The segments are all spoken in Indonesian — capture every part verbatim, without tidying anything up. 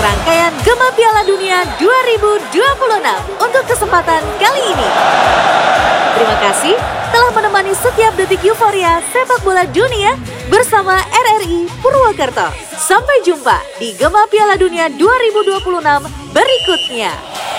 rangkaian Gema Piala Dunia dua ribu dua puluh enam untuk kesempatan kali ini. Terima kasih telah menemani setiap detik euforia sepak bola dunia bersama R R I Purwokerto. Sampai jumpa di Gema Piala Dunia dua ribu dua puluh enam berikutnya.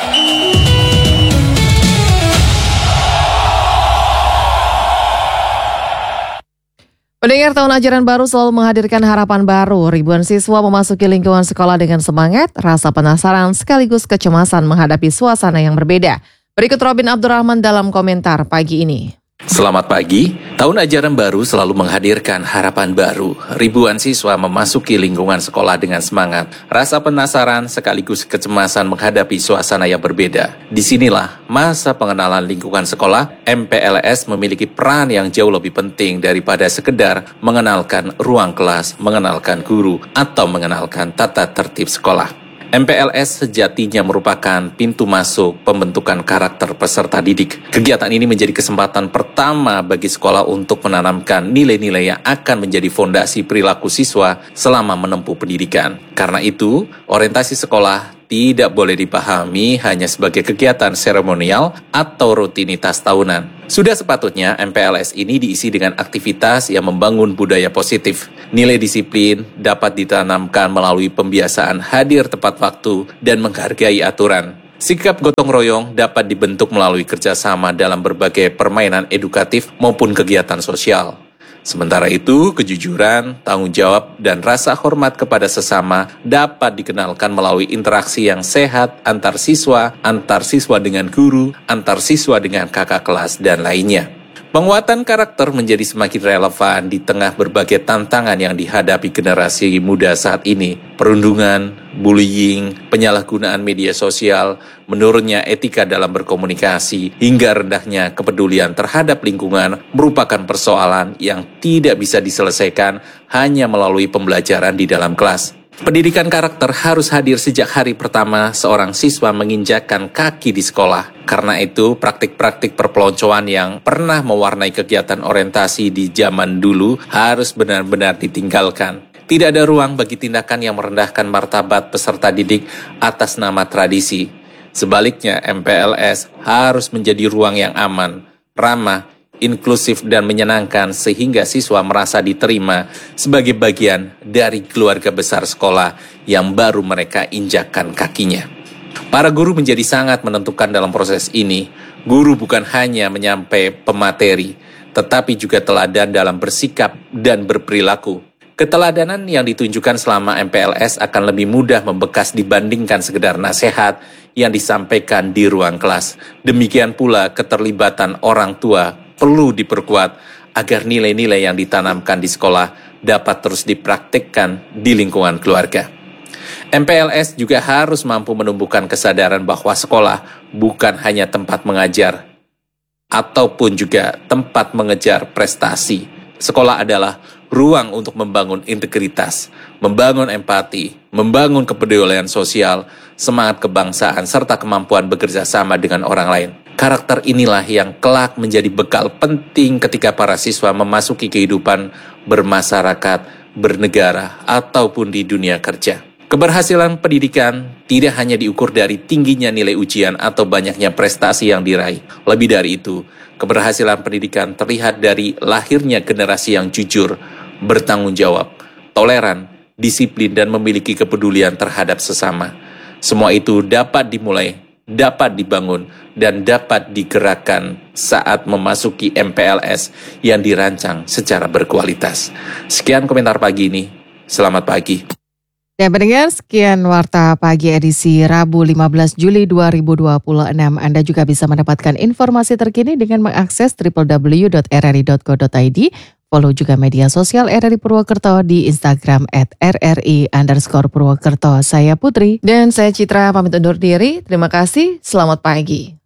Pendengar, tahun ajaran baru selalu menghadirkan harapan baru. Ribuan siswa memasuki lingkungan sekolah dengan semangat, rasa penasaran sekaligus kecemasan menghadapi suasana yang berbeda. Berikut Robin Abdurrahman dalam komentar pagi ini. Selamat pagi, tahun ajaran baru selalu menghadirkan harapan baru. Ribuan siswa memasuki lingkungan sekolah dengan semangat, rasa penasaran sekaligus kecemasan menghadapi suasana yang berbeda. Disinilah masa pengenalan lingkungan sekolah. M P L S memiliki peran yang jauh lebih penting daripada sekedar mengenalkan ruang kelas, mengenalkan guru, atau mengenalkan tata tertib sekolah. M P L S sejatinya merupakan pintu masuk pembentukan karakter peserta didik. Kegiatan ini menjadi kesempatan pertama bagi sekolah untuk menanamkan nilai-nilai yang akan menjadi fondasi perilaku siswa selama menempuh pendidikan. Karena itu, orientasi sekolah tidak boleh dipahami hanya sebagai kegiatan seremonial atau rutinitas tahunan. Sudah sepatutnya M P L S ini diisi dengan aktivitas yang membangun budaya positif. Nilai disiplin dapat ditanamkan melalui pembiasaan hadir tepat waktu dan menghargai aturan. Sikap gotong royong dapat dibentuk melalui kerjasama dalam berbagai permainan edukatif maupun kegiatan sosial. Sementara itu, kejujuran, tanggung jawab, dan rasa hormat kepada sesama dapat dikenalkan melalui interaksi yang sehat antar siswa, antar siswa dengan guru, antar siswa dengan kakak kelas, dan lainnya. Penguatan karakter menjadi semakin relevan di tengah berbagai tantangan yang dihadapi generasi muda saat ini. Perundungan, bullying, penyalahgunaan media sosial, menurunnya etika dalam berkomunikasi, hingga rendahnya kepedulian terhadap lingkungan merupakan persoalan yang tidak bisa diselesaikan hanya melalui pembelajaran di dalam kelas. Pendidikan karakter harus hadir sejak hari pertama seorang siswa menginjakkan kaki di sekolah. Karena itu, praktik-praktik perpeloncoan yang pernah mewarnai kegiatan orientasi di zaman dulu harus benar-benar ditinggalkan. Tidak ada ruang bagi tindakan yang merendahkan martabat peserta didik atas nama tradisi. Sebaliknya, M P L S harus menjadi ruang yang aman, ramah, inklusif dan menyenangkan sehingga siswa merasa diterima sebagai bagian dari keluarga besar sekolah yang baru mereka injakkan kakinya. Para guru menjadi sangat menentukan dalam proses ini. Guru bukan hanya menyampai pemateri, tetapi juga teladan dalam bersikap dan berperilaku. Keteladanan yang ditunjukkan selama M P L S akan lebih mudah membekas dibandingkan sekedar nasihat yang disampaikan di ruang kelas. Demikian pula keterlibatan orang tua perlu diperkuat agar nilai-nilai yang ditanamkan di sekolah dapat terus dipraktikkan di lingkungan keluarga. M P L S juga harus mampu menumbuhkan kesadaran bahwa sekolah bukan hanya tempat mengajar ataupun juga tempat mengejar prestasi. Sekolah adalah ruang untuk membangun integritas, membangun empati, membangun kepedulian sosial, semangat kebangsaan, serta kemampuan bekerja sama dengan orang lain. Karakter inilah yang kelak menjadi bekal penting ketika para siswa memasuki kehidupan bermasyarakat, bernegara, ataupun di dunia kerja. Keberhasilan pendidikan tidak hanya diukur dari tingginya nilai ujian atau banyaknya prestasi yang diraih. Lebih dari itu, keberhasilan pendidikan terlihat dari lahirnya generasi yang jujur, bertanggung jawab, toleran, disiplin, dan memiliki kepedulian terhadap sesama. Semua itu dapat dimulai, dapat dibangun, dan dapat digerakkan saat memasuki M P L S yang dirancang secara berkualitas. Sekian komentar pagi ini. Selamat pagi. Ya pendengar, sekian Warta Pagi edisi Rabu lima belas Juli dua ribu dua puluh enam. Anda juga bisa mendapatkan informasi terkini dengan mengakses w w w dot r r i dot co dot i d. Follow juga media sosial R R I Purwokerto di Instagram at R R I underscore Purwokerto. Saya Putri dan saya Citra pamit undur diri. Terima kasih, selamat pagi.